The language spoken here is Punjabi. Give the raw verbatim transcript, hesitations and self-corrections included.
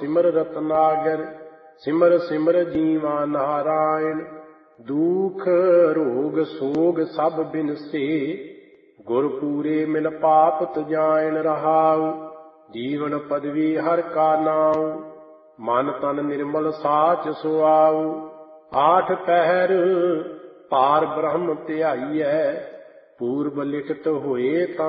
ਸਿਮਰ ਰਤਨਾਗਰ। ਸਿਮਰ ਸਿਮਰ ਜੀਵਾ ਨਾਰਾਇਣ। ਦੁਖ ਰੋਗ ਸੋਗ ਸਭ ਬਿਨਸੇ। ਗੁਰ ਪੂਰੇ ਮਿਲ ਪਾਪ ਤਜਾਇਣ ਰਹਾਉ। ਜੀਵਨ ਪਦਵੀ ਹਰ ਕਾ ਨਾਉ। ਮਨ ਤਨ ਨਿਰਮਲ ਸਾਚ ਸੁਆਉ। ਆਠ ਪਹਿਰ ਪਾਰ ਬ੍ਰਹਮ ਧਿਆਈਐ। ਪੂਰਬ ਲਿਖਤ ਹੋਏ ਤਾਂ